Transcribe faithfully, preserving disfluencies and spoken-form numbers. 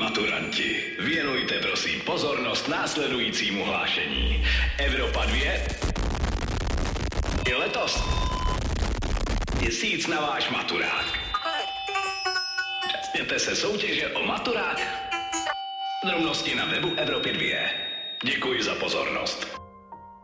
Maturanti, věnujte prosím pozornost následujícímu hlášení. Evropa dvě je letos měsíc na váš maturák. Účastněte se soutěže o maturák. Drobnosti na webu Evropy dvě. Děkuji za pozornost.